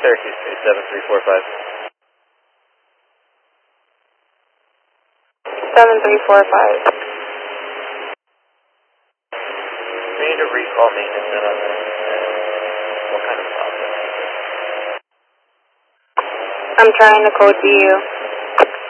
Syracuse 7345. 7345. We need to recall maintenance in on this. What kind of process? I'm trying to code to you.